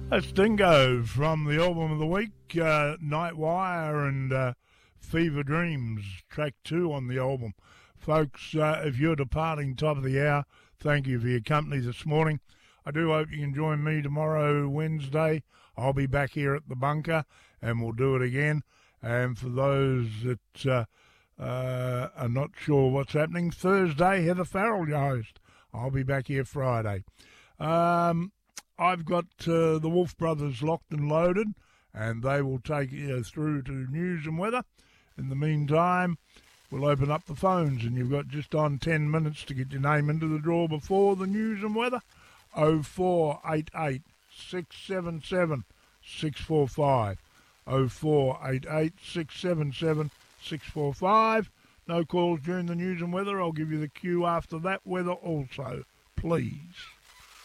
That's Dingo from the album of the week, Nightwire and Fever Dreams, track 2 on the album. Folks, if you're departing top of the hour, thank you for your company this morning. I do hope you can join me tomorrow, Wednesday. I'll be back here at the bunker and we'll do it again. And for those that are not sure what's happening, Thursday, Heather Farrell, your host. I'll be back here Friday. I've got the Wolf Brothers locked and loaded, and they will take you through to news and weather. In the meantime, we'll open up the phones, and you've got just on 10 minutes to get your name into the draw before the news and weather. 0488 677 645. 0488 677 645. No calls during the news and weather. I'll give you the cue after that weather also, please.